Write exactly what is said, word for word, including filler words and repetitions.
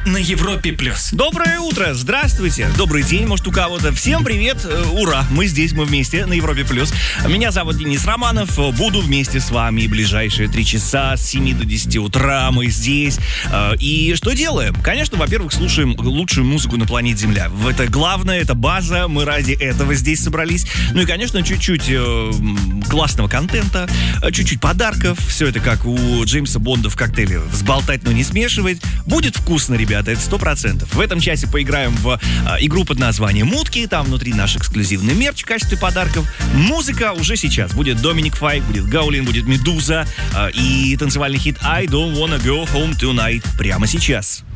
на Европе плюс. Доброе утро, здравствуйте, добрый день, может, у кого-то. Всем привет, э, ура, мы здесь, мы вместе на Европе плюс. Меня зовут Денис Романов, буду вместе с вами ближайшие три часа с семи до десяти утра. Мы здесь. Э, и что делаем? Конечно, во-первых, слушаем лучшую музыку на планете Земля. Это главное, это база, мы ради этого здесь собрались. Ну и, конечно, чуть-чуть э, классного контента, чуть-чуть подарков. Все это как у Джеймса Бонда в коктейле. Взболтать, но не смешивать. Будет вкусно, ребята, это сто процентов. В этом часе поиграем в э, игру под названием «Мутки». Там внутри наш эксклюзивный мерч в качестве подарков. Музыка уже сейчас. Будет Доминик Файк, будет Гаулин, будет Медуза э, и танцевальный хит «I don't wanna go home tonight» прямо сейчас.